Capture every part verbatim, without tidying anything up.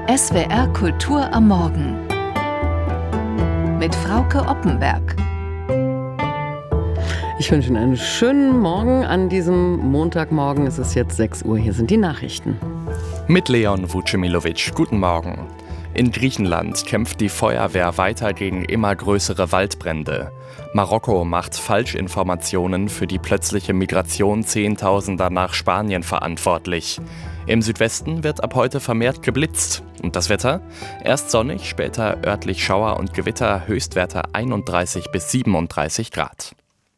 S W R Kultur am Morgen mit Frauke Oppenberg. Ich wünsche Ihnen einen schönen Morgen an diesem Montagmorgen. Es ist jetzt sechs Uhr. Hier sind die Nachrichten. Mit Leon Vucemilovic. Guten Morgen. In Griechenland kämpft die Feuerwehr weiter gegen immer größere Waldbrände. Marokko macht Falschinformationen für die plötzliche Migration Zehntausender nach Spanien verantwortlich. Im Südwesten wird ab heute vermehrt geblitzt. Und das Wetter? Erst sonnig, später örtlich Schauer und Gewitter, Höchstwerte einunddreißig bis siebenunddreißig Grad.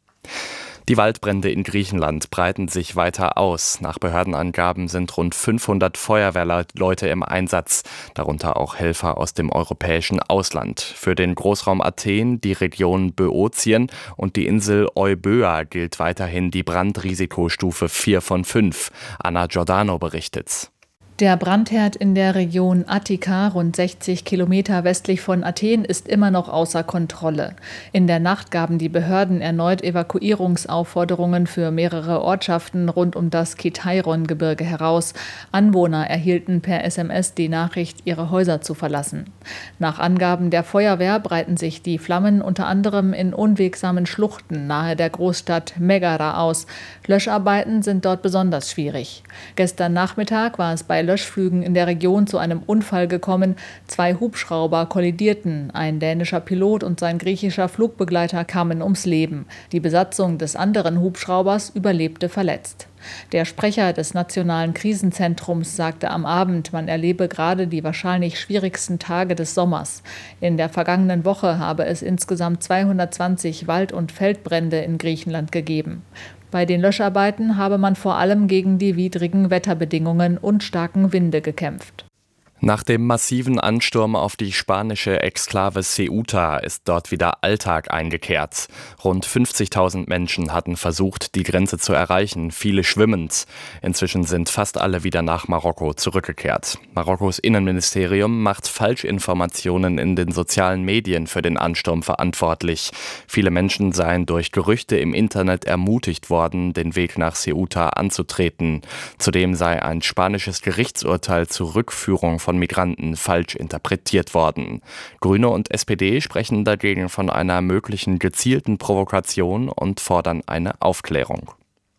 Die Waldbrände in Griechenland breiten sich weiter aus. Nach Behördenangaben sind rund fünfhundert Feuerwehrleute im Einsatz, darunter auch Helfer aus dem europäischen Ausland. Für den Großraum Athen, die Region Böotien und die Insel Euböa gilt weiterhin die Brandrisikostufe vier von fünf. Anna Giordano berichtet. Der Brandherd in der Region Attika, rund sechzig Kilometer westlich von Athen, ist immer noch außer Kontrolle. In der Nacht gaben die Behörden erneut Evakuierungsaufforderungen für mehrere Ortschaften rund um das Kitairon-Gebirge heraus. Anwohner erhielten per S M S die Nachricht, ihre Häuser zu verlassen. Nach Angaben der Feuerwehr breiten sich die Flammen unter anderem in unwegsamen Schluchten nahe der Großstadt Megara aus. Löscharbeiten sind dort besonders schwierig. Gestern Nachmittag war es bei Löschflügen in der Region zu einem Unfall gekommen. Zwei Hubschrauber kollidierten. Ein dänischer Pilot und sein griechischer Flugbegleiter kamen ums Leben. Die Besatzung des anderen Hubschraubers überlebte verletzt. Der Sprecher des Nationalen Krisenzentrums sagte am Abend, man erlebe gerade die wahrscheinlich schwierigsten Tage des Sommers. In der vergangenen Woche habe es insgesamt zweihundertzwanzig Wald- und Feldbrände in Griechenland gegeben. Bei den Löscharbeiten habe man vor allem gegen die widrigen Wetterbedingungen und starken Winde gekämpft. Nach dem massiven Ansturm auf die spanische Exklave Ceuta ist dort wieder Alltag eingekehrt. Rund fünfzigtausend Menschen hatten versucht, die Grenze zu erreichen, viele schwimmend. Inzwischen sind fast alle wieder nach Marokko zurückgekehrt. Marokkos Innenministerium macht Falschinformationen in den sozialen Medien für den Ansturm verantwortlich. Viele Menschen seien durch Gerüchte im Internet ermutigt worden, den Weg nach Ceuta anzutreten. Zudem sei ein spanisches Gerichtsurteil zur Rückführung von Migranten falsch interpretiert worden. Grüne und S P D sprechen dagegen von einer möglichen gezielten Provokation und fordern eine Aufklärung.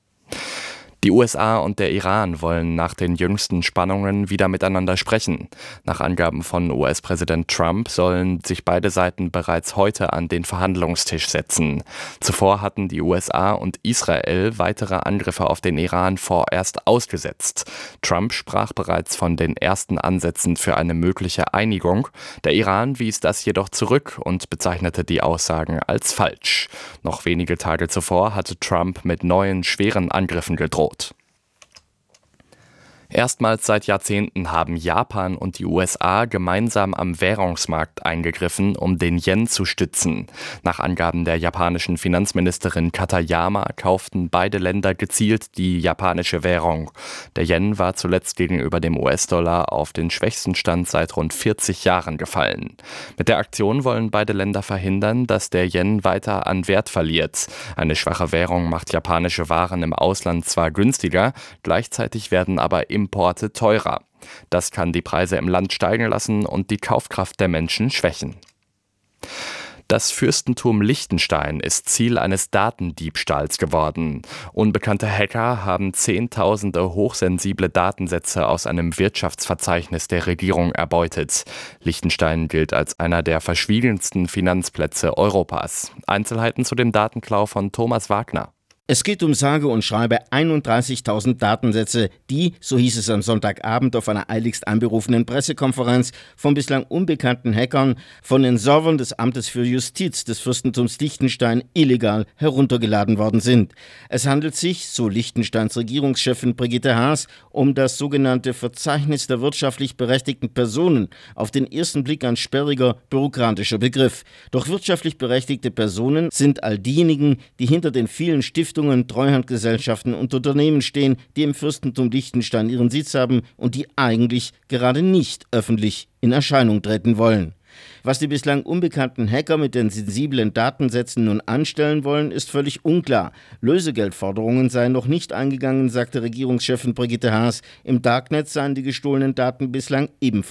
Die U S A und der Iran wollen nach den jüngsten Spannungen wieder miteinander sprechen. Nach Angaben von U S-Präsident Trump sollen sich beide Seiten bereits heute an den Verhandlungstisch setzen. Zuvor hatten die U S A und Israel weitere Angriffe auf den Iran vorerst ausgesetzt. Trump sprach bereits von den ersten Ansätzen für eine mögliche Einigung. Der Iran wies das jedoch zurück und bezeichnete die Aussagen als falsch. Noch wenige Tage zuvor hatte Trump mit neuen schweren Angriffen gedroht. Erstmals seit Jahrzehnten haben Japan und die U S A gemeinsam am Währungsmarkt eingegriffen, um den Yen zu stützen. Nach Angaben der japanischen Finanzministerin Katayama kauften beide Länder gezielt die japanische Währung. Der Yen war zuletzt gegenüber dem U S-Dollar auf den schwächsten Stand seit rund vierzig Jahren gefallen. Mit der Aktion wollen beide Länder verhindern, dass der Yen weiter an Wert verliert. Eine schwache Währung macht japanische Waren im Ausland zwar günstiger, gleichzeitig werden aber Importe teurer. Das kann die Preise im Land steigen lassen und die Kaufkraft der Menschen schwächen. Das Fürstentum Liechtenstein ist Ziel eines Datendiebstahls geworden. Unbekannte Hacker haben zehntausende hochsensible Datensätze aus einem Wirtschaftsverzeichnis der Regierung erbeutet. Liechtenstein gilt als einer der verschwiegensten Finanzplätze Europas. Einzelheiten zu dem Datenklau von Thomas Wagner. Es geht um sage und schreibe einunddreißigtausend Datensätze, die, so hieß es am Sonntagabend auf einer eiligst einberufenen Pressekonferenz, von bislang unbekannten Hackern von den Servern des Amtes für Justiz des Fürstentums Liechtenstein illegal heruntergeladen worden sind. Es handelt sich, so Liechtensteins Regierungschefin Brigitte Haas, um das sogenannte Verzeichnis der wirtschaftlich berechtigten Personen, auf den ersten Blick ein sperriger, bürokratischer Begriff. Doch wirtschaftlich berechtigte Personen sind all diejenigen, die hinter den vielen Stiftungen, Treuhandgesellschaften und Unternehmen stehen, die im Fürstentum Liechtenstein ihren Sitz haben und die eigentlich gerade nicht öffentlich in Erscheinung treten wollen. Was die bislang unbekannten Hacker mit den sensiblen Datensätzen nun anstellen wollen, ist völlig unklar. Lösegeldforderungen seien noch nicht eingegangen, sagte Regierungschefin Brigitte Haas. Im Darknet seien die gestohlenen Daten bislang ebenfalls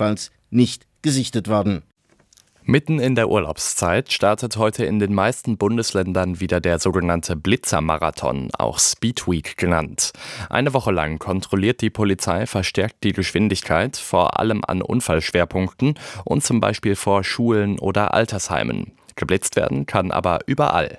nicht gesichtet worden. Mitten in der Urlaubszeit startet heute in den meisten Bundesländern wieder der sogenannte Blitzermarathon, auch Speedweek genannt. Eine Woche lang kontrolliert die Polizei verstärkt die Geschwindigkeit, vor allem an Unfallschwerpunkten und zum Beispiel vor Schulen oder Altersheimen. Geblitzt werden kann aber überall.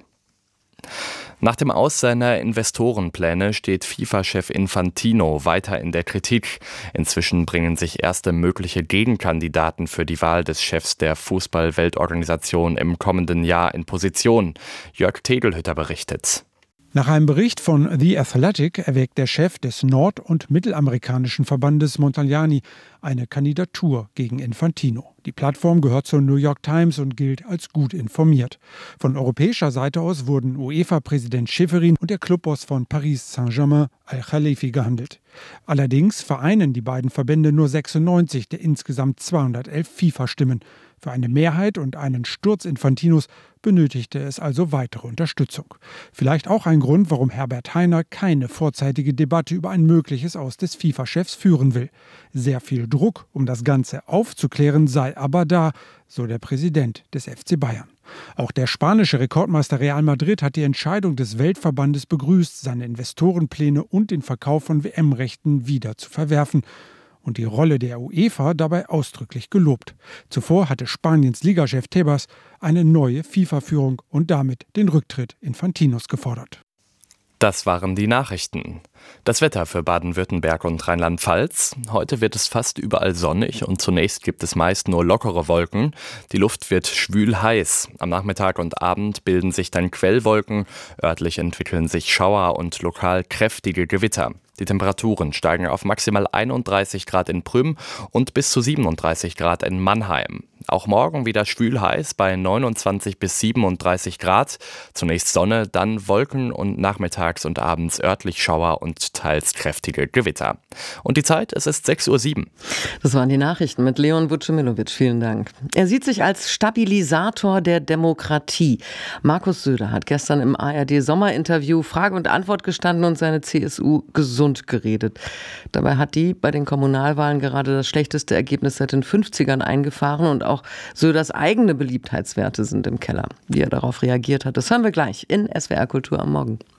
Nach dem Aus seiner Investorenpläne steht FIFA-Chef Infantino weiter in der Kritik. Inzwischen bringen sich erste mögliche Gegenkandidaten für die Wahl des Chefs der Fußball-Weltorganisation im kommenden Jahr in Position. Jörg Tegelhütter berichtet. Nach einem Bericht von The Athletic erwägt der Chef des nord- und mittelamerikanischen Verbandes Montagnani eine Kandidatur gegen Infantino. Die Plattform gehört zur New York Times und gilt als gut informiert. Von europäischer Seite aus wurden UEFA-Präsident Schäferin und der Clubboss von Paris Saint-Germain Al-Khalifi gehandelt. Allerdings vereinen die beiden Verbände nur sechsundneunzig der insgesamt zweihundertelf FIFA-Stimmen. Für eine Mehrheit und einen Sturz Infantinos benötigte es also weitere Unterstützung. Vielleicht auch ein Grund, warum Herbert Hainer keine vorzeitige Debatte über ein mögliches Aus des FIFA-Chefs führen will. Sehr viel Druck, um das Ganze aufzuklären, sei aber da, so der Präsident des F C Bayern. Auch der spanische Rekordmeister Real Madrid hat die Entscheidung des Weltverbandes begrüßt, seine Investorenpläne und den Verkauf von W M-Rechten wieder zu verwerfen. Und die Rolle der UEFA dabei ausdrücklich gelobt. Zuvor hatte Spaniens Ligachef Tebas eine neue FIFA-Führung und damit den Rücktritt Infantinos gefordert. Das waren die Nachrichten. Das Wetter für Baden-Württemberg und Rheinland-Pfalz. Heute wird es fast überall sonnig und zunächst gibt es meist nur lockere Wolken. Die Luft wird schwül heiß. Am Nachmittag und Abend bilden sich dann Quellwolken. Örtlich entwickeln sich Schauer und lokal kräftige Gewitter. Die Temperaturen steigen auf maximal einunddreißig Grad in Prüm und bis zu siebenunddreißig Grad in Mannheim. Auch morgen wieder schwül heiß bei neunundzwanzig bis siebenunddreißig Grad. Zunächst Sonne, dann Wolken und nachmittags und abends örtlich Schauer und teils kräftige Gewitter. Und die Zeit, es ist sechs Uhr sieben. Das waren die Nachrichten mit Leon Vucemilovic. Vielen Dank. Er sieht sich als Stabilisator der Demokratie. Markus Söder hat gestern im A R D-Sommerinterview Frage und Antwort gestanden und seine C S U gesund geredet. Dabei hat die bei den Kommunalwahlen gerade das schlechteste Ergebnis seit den fünfzigern eingefahren und auch Söders eigene Beliebtheitswerte sind im Keller. Wie er darauf reagiert hat, das hören wir gleich in S W R Kultur am Morgen.